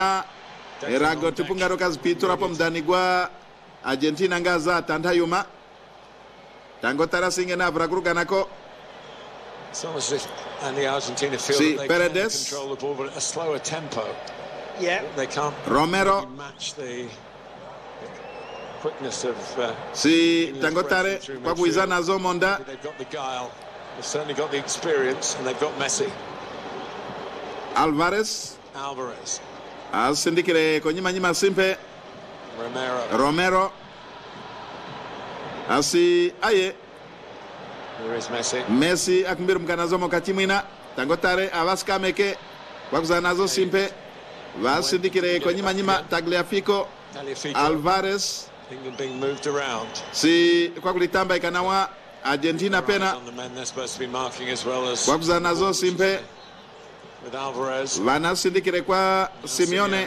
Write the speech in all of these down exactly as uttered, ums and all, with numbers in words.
erago tupungaro kazipitura po mdani gwa Argentina ngaza tandayuma tango tarasinge na vraguruganako. And the Argentina feel sí, that they Paredes. can control the ball, but at a slower tempo. Yeah, they can't Romero match the quickness of. Uh, si tango tare kwa kuizana zo monda. They've got the guile, they've certainly got the experience, and they've got Messi. Alvarez. Alvarez. Asindikire konyima nyima simpe. Romero. Romero. Asi aye. There is Messi. Messi akumbiru mkanazo mokatimina tangotare avaskameke wakuzanazo simpe vasindikire konyima nyima Tagliafico. Alvarez England being moved around. Si kwa kulitamba ikanawa Argentina pena wakuzanazo simpe with Alvarez. Vanasindikire kwa Simeone.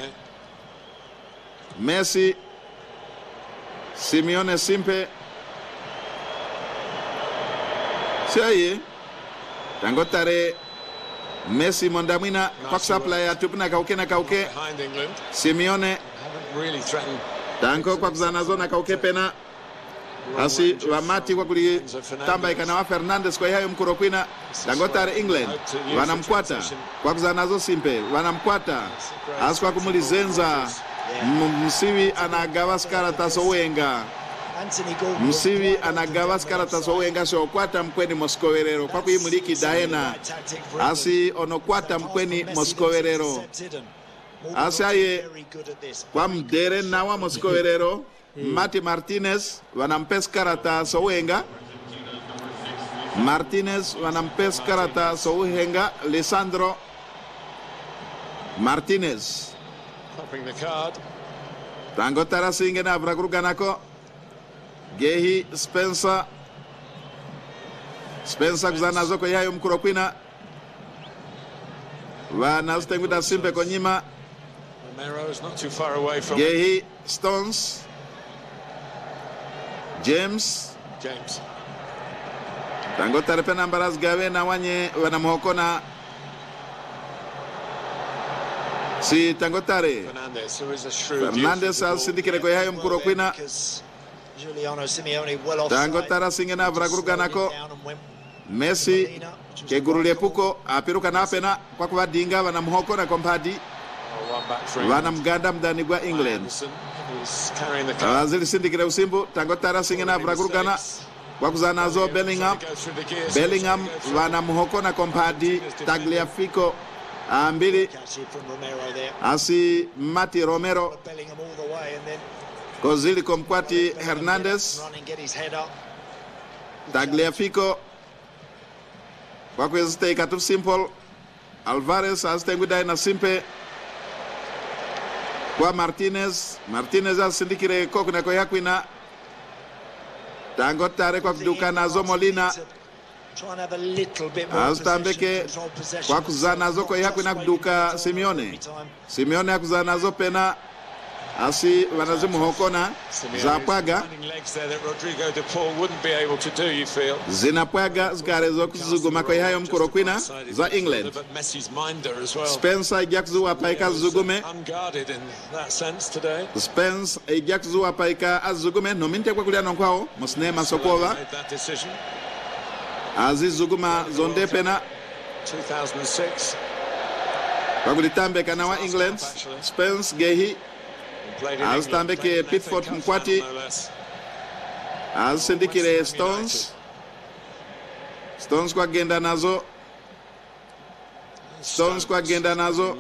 Messi Simeone simpe Siaye tangotare Messi mondamina kwa kusapla ya tupina kauke na kauke Simeone really threatened tango kwa kuzanazo na kauke pena asi wamati kwa kulitamba ikanawa Fernandes kwa hayo mkurokwina tangotare England wanamkwata kwa kuzanazo simpe wanamkwata asi kwa kumulizenza msiwi anagawa skarata sowenga msiwi anagawa skarata sowenga shokwata mkweni Moskowerero kwa kuimuliki Daena asi onokwata mkweni Moskowerero asi aye kwa mdere na wa Moskowerero Mati Martinez wanampes karata sowenga Martinez wanampes karata sowenga Lisandro Martinez popping the card. Tango tarasinge na vraguruganako Gehi Spencer Spencer kuzanazo kwa yayo mkurokwina Vanazitenguda simpe konyima Romero is not too far away from Gehi Stones James James. Tango tarepe nambaraz gawe na wanye wanamuhokona si tango tare Fernandes, who is a shrewd Fernandes asindikire kwa yayo mkurokwina Giuliano Simeone well offside. tango tarasinge na vraguruganako Messi ke gurulie puko apiruka na pena kwa kubadinga wanamuhokona kompadi wanamganda mdani gwa England azili sindikire usimbu tango tarasinge na vragurugana kwa kuzanazo Bellingham Bellingham wanamuhokona kompadi Tagliafico ambili asi Mati Romero kozili komkwati Hernandez Tagliafico kwa kwezite ikatu simple Alvarez asitengudai na simpe kwa Martinez Martinez asindikire kokuna kwa yakwina tango tare kwa kuduka nazo Molina Aztambeke kwa kuzana zo kwa yakwina kuduka Simeone Simeone akuzana zo pena asi wanazimu hokona zapwaga zinapwaga zikarezo kuzuguma kwa hayo mkurokwina za England Spence ijakzu wapaika zugume Spence ijakzu wapaika azugume nominte kwa kulia nonkwao musnema sokova azizuguma zonde pena kwa kulitambe kana wa England Spence Gehi Aztambeke Pitford mkwati azisindikire Stones Stones kwa genda nazo Stones kwa genda nazo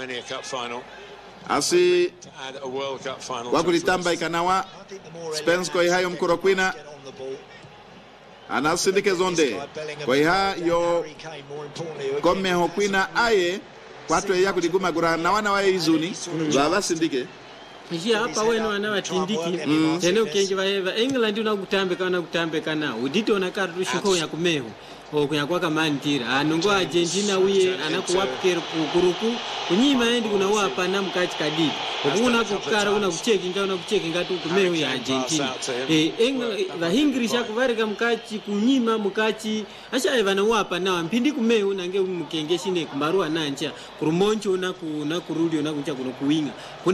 asi wakulitamba ikanawa Spence kwa ihayo mkurokwina anasindike zonde kwa iha yo kome hokwina aye kwatu ya kuliguma gura na wana wa izuni baba sindike Njia hapa wenu wana watindiki tena ukenje baeva England unakutambe kana kutambe kana udito na kartu shiko ya kumeho okunya kwa kama ntira anongo Argentina uye anakuwapkera kukuruku kunyima endi kuna wapa na mkati kadidi okuna kukara una kucheki nga una kucheki ngatu kumeho ya Argentina eh England English akuvarika mkati kunyima mkati acha evana wapa na mpindi kumeho nange mukenge shine kumarua nancha kurumoncho na ku na kurudi na kunja kuno kuwinga